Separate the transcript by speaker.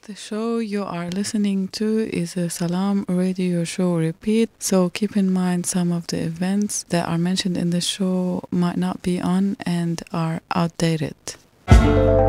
Speaker 1: The show you are listening to is a Salam radio show repeat, so keep in mind some of the events that are mentioned in the show might not be on and are outdated.